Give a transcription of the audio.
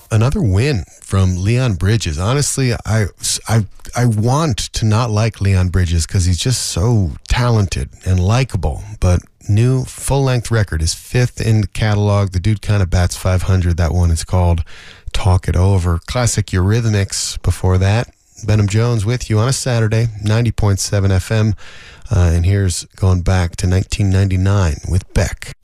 Another win from Leon Bridges. Honestly, I want to not like Leon Bridges because he's just so talented and likable. But new full-length record, his fifth in the catalog. The dude kind of bats 500. That one is called Talk It Over. Classic Eurythmics before that. Benham Jones with you on a Saturday, 90.7 FM. And here's going back to 1999 with Beck.